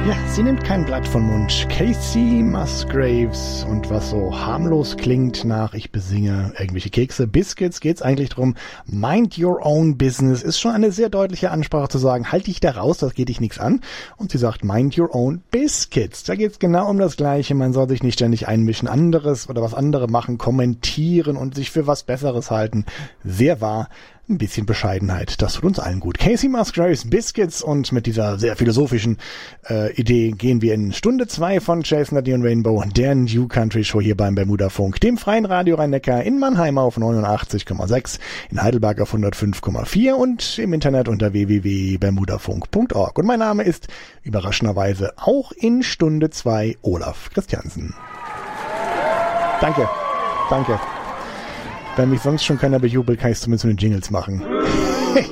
Ja, sie nimmt kein Blatt vom Mund. Casey Musgraves. Und was so harmlos klingt nach ich besinge irgendwelche Kekse, Biscuits, geht's eigentlich drum. Mind your own business ist schon eine sehr deutliche Ansprache zu sagen, halt dich da raus, das geht dich nichts an. Und sie sagt, mind your own biscuits. Da geht's genau um das Gleiche. Man soll sich nicht ständig einmischen, anderes oder was andere machen, kommentieren und sich für was Besseres halten. Sehr wahr. Ein bisschen Bescheidenheit, das tut uns allen gut. Casey Musgraves, Biscuits, und mit dieser sehr philosophischen Idee gehen wir in Stunde 2 von Chase Nadine Rainbow, der New Country Show hier beim Bermuda Funk, dem freien Radio Rhein-Neckar, in Mannheim auf 89,6, in Heidelberg auf 105,4 und im Internet unter www.bermudafunk.org. Und mein Name ist überraschenderweise auch in Stunde 2 Olaf Christiansen. Danke. Wenn mich sonst schon keiner bejubelt, kann ich zumindest so eine Jingles machen.